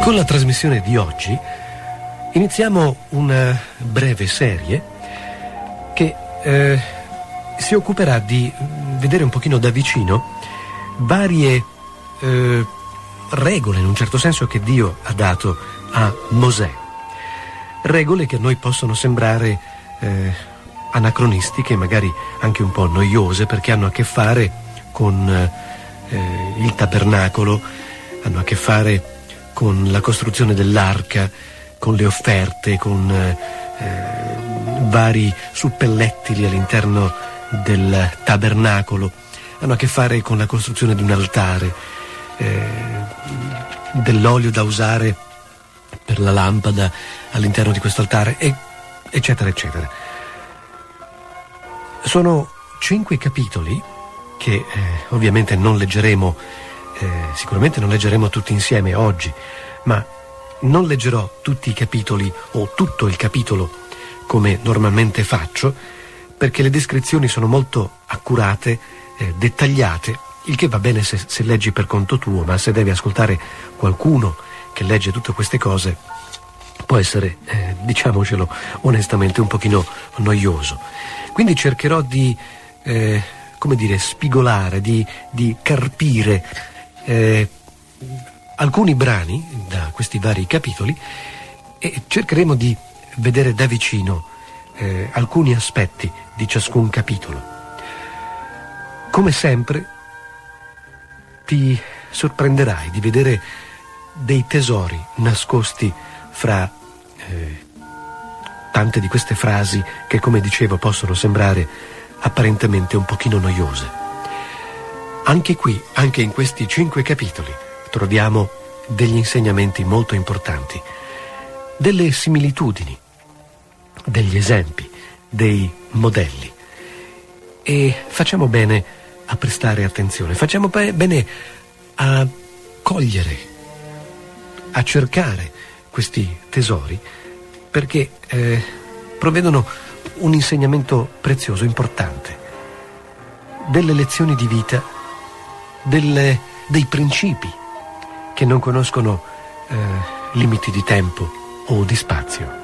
Con la trasmissione di oggi iniziamo una breve serie che si occuperà di vedere un pochino da vicino varie regole, in un certo senso, che Dio ha dato a Mosè. Regole che a noi possono sembrare anacronistiche, magari anche un po' noiose, perché hanno a che fare con il tabernacolo, hanno a che fare con la costruzione dell'arca, con le offerte, con vari suppellettili all'interno del tabernacolo, hanno a che fare con la costruzione di un altare, dell'olio da usare per la lampada all'interno di questo altare, eccetera, eccetera. Sono 5 capitoli che ovviamente non leggeremo. Sicuramente non leggeremo tutti insieme oggi, ma non leggerò tutti i capitoli o tutto il capitolo come normalmente faccio, perché le descrizioni sono molto accurate, dettagliate, il che va bene se leggi per conto tuo, ma se devi ascoltare qualcuno che legge tutte queste cose può essere, diciamocelo onestamente, un pochino noioso. Quindi cercherò di spigolare, di carpire alcuni brani da questi vari capitoli e cercheremo di vedere da vicino alcuni aspetti di ciascun capitolo. Come sempre ti sorprenderai di vedere dei tesori nascosti fra tante di queste frasi che, come dicevo, possono sembrare apparentemente un pochino noiose. Anche qui, anche in questi 5 capitoli, troviamo degli insegnamenti molto importanti, delle similitudini, degli esempi, dei modelli. E facciamo bene a prestare attenzione, facciamo bene a cogliere, a cercare questi tesori, perché provvedono un insegnamento prezioso, importante, delle lezioni di vita, dei principi che non conoscono limiti di tempo o di spazio.